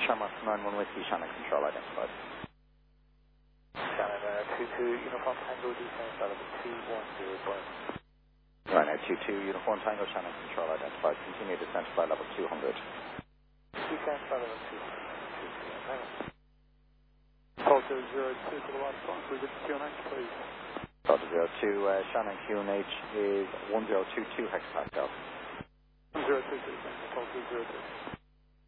Shamrock 91 Whiskey, Shannon control identified. Shannon 22 Uniform Tango, descent flight level 210. Right now, 22 Uniform Tango, Shannon control identified. Continue descent to flight level 200. Descent flight level 200. Delta 02 to the last one, we get QNH please. Delta 02, Shannon QNH is 1022 hectopascal. 1022, Delta 02.